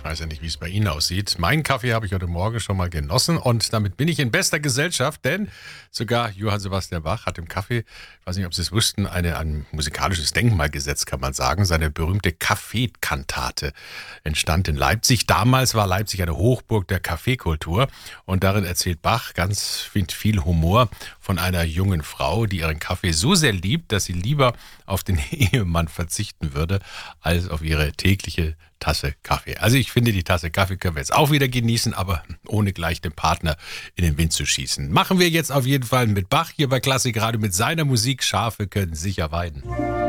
weiß ja nicht, wie es bei Ihnen aussieht. Meinen Kaffee habe ich heute Morgen schon mal genossen und damit bin ich in bester Gesellschaft, denn sogar Johann Sebastian Bach hat im Kaffee, ich weiß nicht, ob Sie es wussten, ein musikalisches Denkmal gesetzt, kann man sagen. Seine berühmte Kaffeekantate entstand in Leipzig. Damals war Leipzig eine Hochburg der Kaffeekultur und darin erzählt Bach ganz mit viel Humor von einer jungen Frau, die ihren Kaffee so sehr liebt, dass sie lieber auf den Ehemann verzichten würde, als auf ihre tägliche Tasse Kaffee. Also ich finde, die Tasse Kaffee können wir jetzt auch wieder genießen, aber ohne gleich den Partner in den Wind zu schießen. Machen wir jetzt auf jeden Fall mit Bach hier bei Klassik Radio mit seiner Musik. Schafe können sicher weiden.